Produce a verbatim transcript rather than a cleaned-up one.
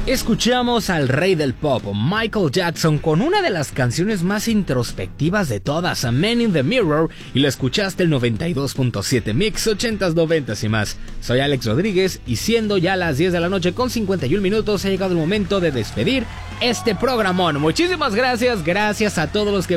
Escuchamos al rey del pop, Michael Jackson, con una de las canciones más introspectivas de todas, A Man in the Mirror, y lo escuchaste el noventa y dos punto siete Mix, ochentas, noventas y más. Soy Alex Rodríguez y siendo ya las diez de la noche con cincuenta y un minutos, ha llegado el momento de despedir este programón. Muchísimas gracias, gracias a todos los que